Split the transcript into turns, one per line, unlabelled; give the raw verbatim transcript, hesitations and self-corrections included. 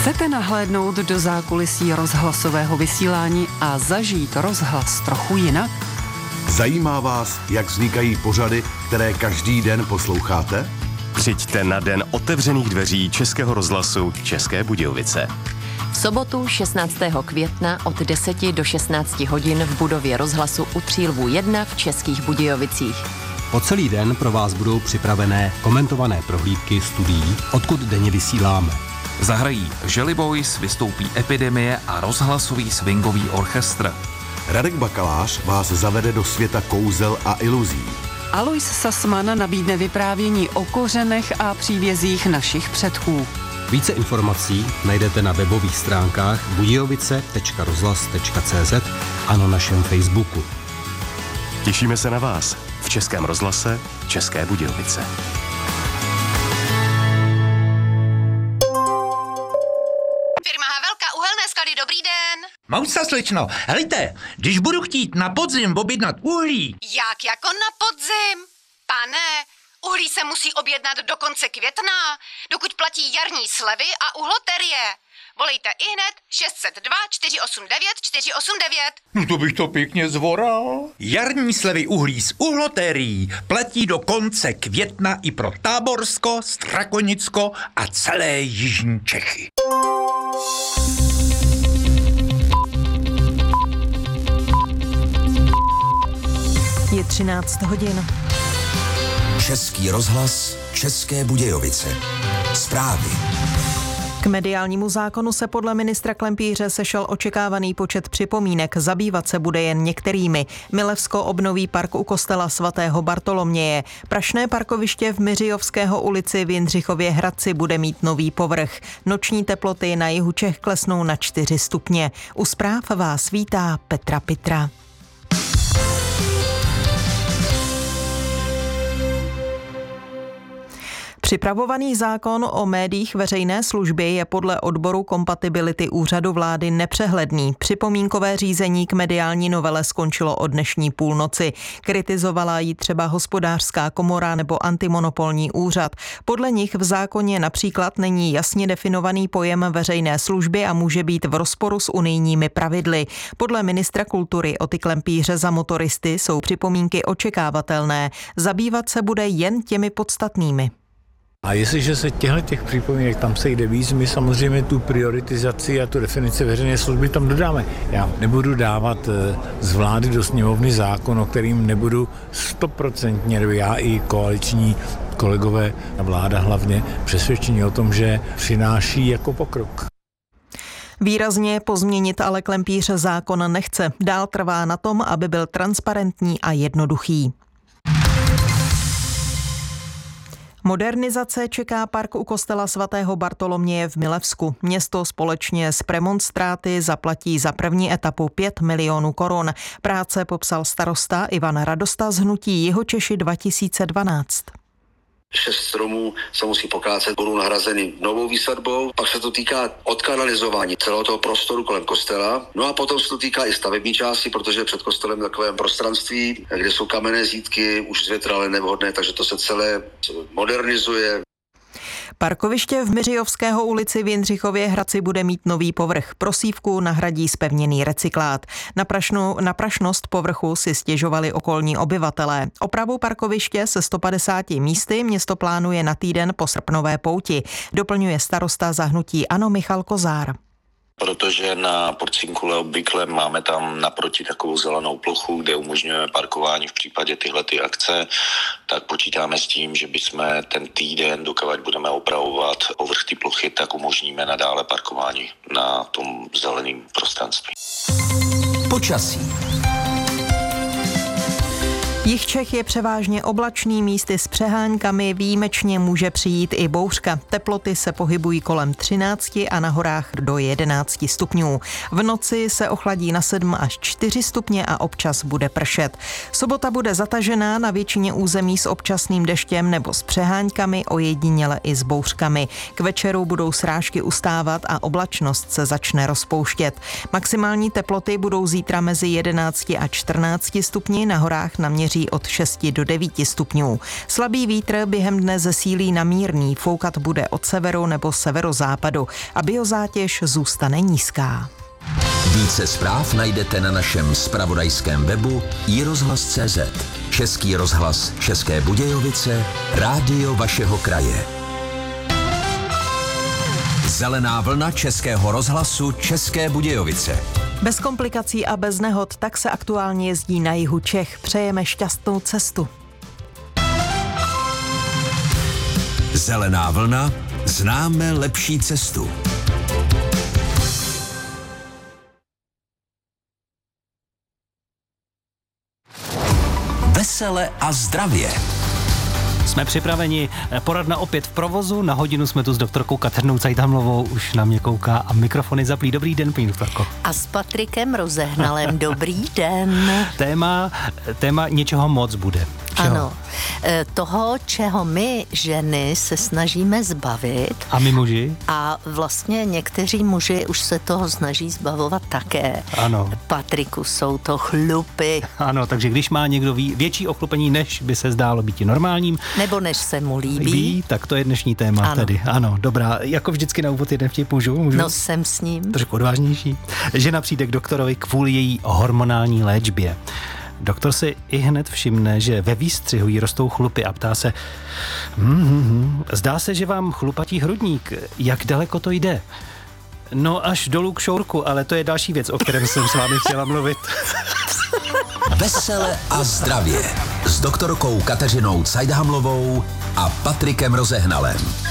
Chcete nahlédnout do zákulisí rozhlasového vysílání a zažít rozhlas trochu jinak?
Zajímá vás, jak vznikají pořady, které každý den posloucháte?
Přijďte na den otevřených dveří Českého rozhlasu České Budějovice.
V sobotu šestnáctého května od deseti do šestnácti hodin v budově rozhlasu u Třílvů jedna v Českých Budějovicích.
Po celý den pro vás budou připravené komentované prohlídky studií, odkud denně vysíláme.
Zahrají Jelly Boys, vystoupí Epidemie a rozhlasový swingový orchestr.
Radek Bakalář vás zavede do světa kouzel a iluzí.
Alois Sasman nabídne vyprávění o kořenech a příbězích našich předků.
Více informací najdete na webových stránkách budějovice tečka rozhlas tečka cé zet a na našem Facebooku.
Těšíme se na vás v Českém rozhlase České Budějovice.
Dobrý den.
Mousa, slečno, helejte, když budu chtít na podzim objednat uhlí.
Jak jako na podzim? Pane, uhlí se musí objednat do konce května, dokud platí jarní slevy a uhloterie. Volejte ihned šest set dva čtyři osm devět čtyři osm devět.
No to bych to pěkně zvoral. Jarní slevy uhlí z uhlotérií platí do konce května i pro Táborsko, Strakonicko a celé jižní Čechy.
Je třináct hodin.
Český rozhlas České Budějovice. Zprávy.
K mediálnímu zákonu se podle ministra Klempíře sešel očekávaný počet připomínek. Zabývat se bude jen některými. Milevsko obnoví park u kostela svatého Bartoloměje. Prašné parkoviště v Miřijovského ulici v Jindřichově Hradci bude mít nový povrch. Noční teploty na jihu Čech klesnou na čtyři stupně. U zpráv vás vítá Petra Pitra. Připravovaný zákon o médiích veřejné služby je podle odboru kompatibility úřadu vlády nepřehledný. Připomínkové řízení k mediální novele skončilo o dnešní půlnoci. Kritizovala ji třeba Hospodářská komora nebo Antimonopolní úřad. Podle nich v zákoně například není jasně definovaný pojem veřejné služby a může být v rozporu s unijními pravidly. Podle ministra kultury Oty Klempíře za motoristy jsou připomínky očekávatelné. Zabývat se bude jen těmi podstatnými.
A jestliže se těchto těch připomínek tam sejde víc, my samozřejmě tu prioritizaci a tu definici veřejné služby tam dodáme. Já nebudu dávat z vlády do sněmovny zákon, o kterým nebudu stoprocentně, nebo já i koaliční kolegové a vláda hlavně přesvědčení o tom, že přináší jako pokrok.
Výrazně pozměnit ale Klempíř zákon nechce. Dál trvá na tom, aby byl transparentní a jednoduchý. Modernizace čeká park u kostela svatého Bartoloměje v Milevsku. Město společně s premonstráty zaplatí za první etapu pět milionů korun. Práce popsal starosta Ivan Radosta z hnutí Jihočeši dva tisíce dvanáct.
Šest stromů se musí pokácet, budou nahrazeny novou výsadbou, pak se to týká odkanalizování celého toho prostoru kolem kostela, no a potom se to týká i stavební části, protože před kostelem je takové prostranství, kde jsou kamenné zítky, už zvětralé, nevhodné, takže to se celé modernizuje.
Parkoviště v Miřijovského ulici v Jindřichově Hradci bude mít nový povrch. Prosívku nahradí zpevněný recyklát. Na, prašnu, na prašnost povrchu si stěžovali okolní obyvatelé. Opravu parkoviště se sto padesáti místy město plánuje na týden po srpnové pouti. Doplňuje starosta za hnutí ANO Michal Kozár.
Protože na Porcinkule obvykle máme tam naproti takovou zelenou plochu, kde umožňujeme parkování v případě tyhlety akce, tak počítáme s tím, že bychom ten týden, dokud budeme opravovat povrch ty plochy, tak umožníme nadále parkování na tom zeleném prostranství.
Počasí.
Jih Čech je převážně oblačný, místy s přeháňkami, výjimečně může přijít i bouřka. Teploty se pohybují kolem třinácti a na horách do jedenácti stupňů. V noci se ochladí na sedm až čtyři stupně a občas bude pršet. Sobota bude zatažená na většině území s občasným deštěm nebo s přeháňkami, ojediněle i s bouřkami. K večeru budou srážky ustávat a oblačnost se začne rozpouštět. Maximální teploty budou zítra mezi jedenácti a čtrnácti stupni, na horách naměří pohoří od šesti do devíti stupňů. Slabý vítr během dne zesílí na mírný, foukat bude od severu nebo severozápadu a biozátěž zůstane nízká.
Více zpráv najdete na našem zpravodajském webu i rozhlas tečka cé zet. Český rozhlas České Budějovice, rádio vašeho kraje. Zelená vlna Českého rozhlasu České Budějovice.
Bez komplikací a bez nehod tak se aktuálně jezdí na jihu Čech. Přejeme šťastnou cestu.
Zelená vlna, známe lepší cestu. Vesele a zdravě.
Jsme připraveni, poradna opět v provozu, na hodinu jsme tu s doktorkou Kateřinou Cajthamlovou, už na mě kouká a mikrofony zaplí. Dobrý den, paní doktorko.
A s Patrikem Rozehnalem, dobrý den.
Téma, téma něčeho moc bude. Čeho?
Ano, toho, čeho my ženy se snažíme zbavit.
A my muži?
A vlastně někteří muži už se toho snaží zbavovat také.
Ano.
Patriku, jsou to chlupy.
Ano, takže když má někdo větší ochlupení, než by se zdálo být normálním,
nebo než se mu líbí,
líbí, tak to je dnešní téma ano. Tedy. Ano, dobrá. Jako vždycky na úvod jeden vtip můžu? můžu?
No jsem s ním.
Trošku odvážnější. Žena přijde k doktorovi kvůli její hormonální léčbě. Doktor si i hned všimne, že ve výstřihu jí rostou chlupy a ptá se, mm-hmm, zdá se, že vám chlupatí hrudník, jak daleko to jde? No až dolů k šourku, ale to je další věc, o kterém jsem s vámi chtěla mluvit.
Vesele a zdravě s doktorkou Kateřinou Cajthamlovou a Patrikem Rozehnalem.